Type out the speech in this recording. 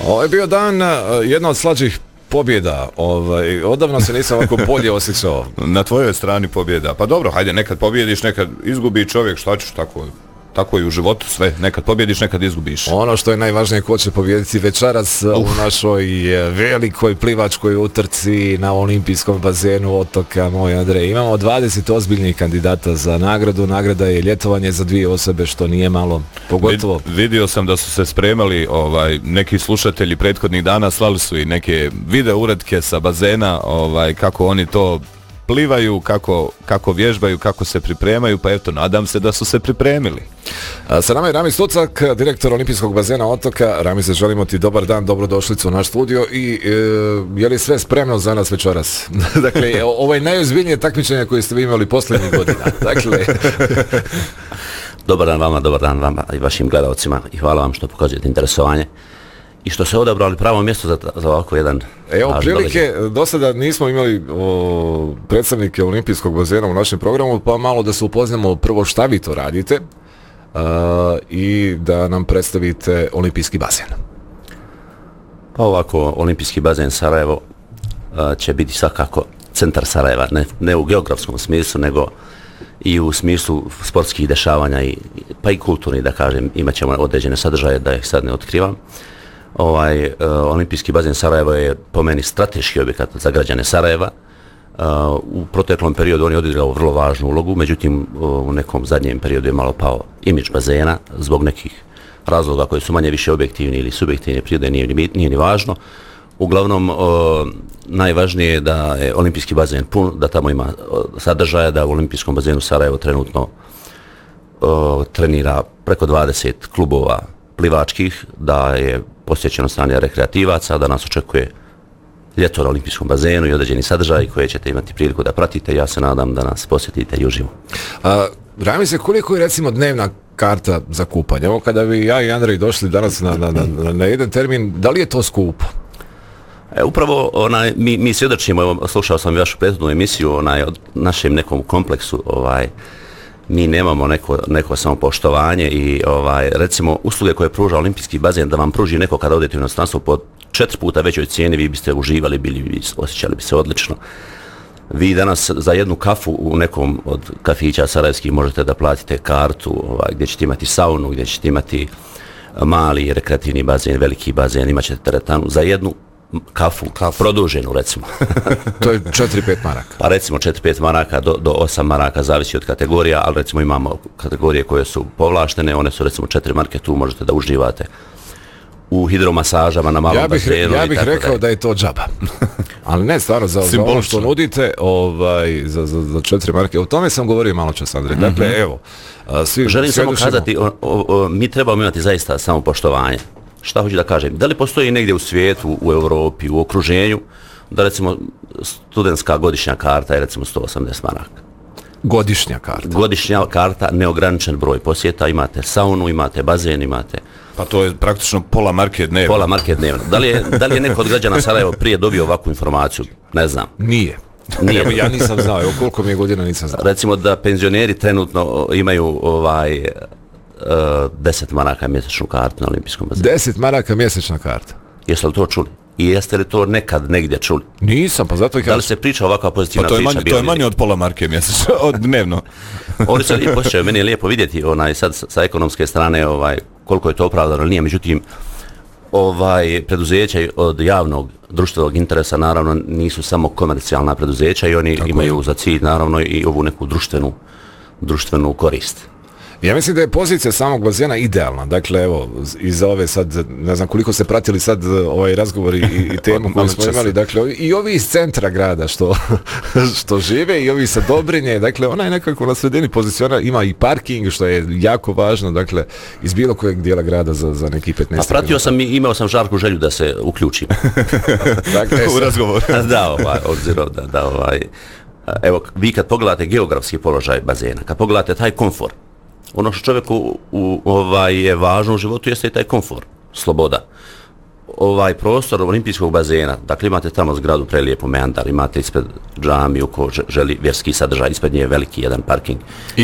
Ovo je bio dan jedna od slađih pobjeda. Odavno se nisam ovako bolje osjećao. Na tvojoj strani pobjeda. Pa dobro, hajde, nekad pobjediš, nekad izgubi čovjek, šta ćeš tako? Tako i u životu sve, nekad pobjediš, nekad izgubiš. Ono što je najvažnije, ko će pobjediti večeras u našoj velikoj plivačkoj utrci na olimpijskom bazenu Otoka, moj Andrej. Imamo 20 ozbiljnih kandidata za nagradu. Nagrada je ljetovanje za 2 osobe, što nije malo, pogotovo. Vidio sam da su se spremali neki slušatelji prethodnih dana, slali su i neke video uretke sa bazena, kako oni to plivaju, kako vježbaju, kako se pripremaju, pa eto, nadam se da su se pripremili. Sa nama je Rami Stucak, direktor olimpijskog bazena Otoka. Rami, se želimo ti dobar dan, dobrodošlicu u naš studio i je li sve spremno za nas večeras? Dakle, ovo je najozbiljnije takmičenje koje ste vi imali posljednjih godina. Dakle... Dobar dan vama i vašim gledalcima i hvala vam što pokazujete interesovanje i što se odabrali pravo mjesto za ovako jedan... Evo, prilike, do sada nismo imali predstavnike olimpijskog bazena u našem programu, pa malo da se upoznamo prvo šta vi to radite i da nam predstavite olimpijski bazen. Pa ovako, olimpijski bazen Sarajevo će biti svakako centar Sarajeva, ne u geografskom smislu, nego i u smislu sportskih dešavanja, pa i kulturnih, da kažem, imat ćemo određene sadržaje, da ih sad ne otkrivam. Olimpijski bazen Sarajevo je po meni strateški objekat za građane Sarajeva. U proteklom periodu on je odigrao vrlo važnu ulogu, međutim u nekom zadnjem periodu je malo pao imidž bazena zbog nekih razloga koji su manje više objektivni ili subjektivni prirode, nije ni važno. Uglavnom, najvažnije je da je olimpijski bazen pun, da tamo ima sadržaja, da u olimpijskom bazenu Sarajevo trenutno trenira preko 20 klubova plivačkih, da je posjećeno stanje rekreativaca, da nas očekuje ljeto na olimpijskom bazenu i određeni sadržaj koje ćete imati priliku da pratite. Ja se nadam da nas posjetite i uživo. Rami se, koliko je recimo dnevna karta za kupanje? Evo, kada bi ja i Andrej došli danas na jedan termin, da li je to skupo? Upravo mi svjedočimo, evo, slušao sam vašu prethodnu emisiju o našem nekom kompleksu, mi nemamo neko samopoštovanje i recimo usluge koje pruža olimpijski bazen, da vam pruži neko kada odete u inostranstvo po 4 puta većoj cijeni, vi biste uživali, osjećali bi se odlično. Vi danas za jednu kafu u nekom od kafića sarajevskih možete da platite kartu gdje ćete imati saunu, gdje ćete imati mali rekreativni bazen, veliki bazen, imat ćete teretanu za jednu kafu. Produženu recimo. To je 4-5 maraka. Pa recimo 4-5 maraka do 8 maraka, zavisi od kategorija, ali recimo imamo kategorije koje su povlaštene, one su recimo 4 marke, tu možete da uživate u hidromasažama na malom bazenu. Ja bih rekao da je to džaba. Ali ne, stvarno, za ono što nudite, za 4 marke, o tome sam govorio malo čas, Andrej. Dakle, evo, želim samo kazati, mi trebamo imati zaista samopoštovanje. Šta hoću da kažem? Da li postoji negdje u svijetu, u Europi, u okruženju, da recimo studentska godišnja karta je recimo 180 maraka? Godišnja karta? Godišnja karta, neograničen broj posjeta, imate saunu, imate bazen, imate... Pa to je praktično pola marke dnevno. Pola marke dnevno. Da li je neko od građana Sarajeva prije dobio ovakvu informaciju? Ne znam. Nije. Evo, ja nisam znao, evo koliko mi je godina nisam znao. Recimo da penzioneri trenutno imaju 10 maraka mjesečnu kartu na olimpijskom bazenu. 10 maraka mjesečna karta? Jeste li to čuli? I jeste li to nekad negdje čuli? Nisam, pa zato i da li se priča ovakva pozitivna priča? To je manje od pola marke mjesečno, od dnevno. Oni se lijepo osjećaju, meni je lijepo vidjeti sad sa ekonomske strane koliko je to opravdano, nije, međutim preduzeća od javnog društvenog interesa naravno nisu samo komercijalna preduzeća i oni imaju za cilj naravno i ovu neku društvenu korist. Ja mislim da je pozicija samog bazena idealna. Dakle, evo, iza ove sad, ne znam koliko ste pratili sad ovaj razgovor i temu koju smo imali, dakle, i ovi iz centra grada što žive i ovi sa Dobrinje, dakle, ona je nekako na sredini poziciona, ima i parking, što je jako važno, dakle, iz bilo kojeg dijela grada za neki 15 minuta. A pratio sam i imao sam žarku želju da se uključim. Dakle, u razgovor. Da, obzirom evo, vi kad pogledate geografski položaj bazena, kad pogledate taj komfort, ono što čovjeku je važno u životu jeste i taj komfort, sloboda. Prostor olimpijskog bazena, dakle imate tamo zgradu prelijepo meandar, imate ispred džamiju ko želi vjerski sadržaj, ispred nje je veliki jedan parking.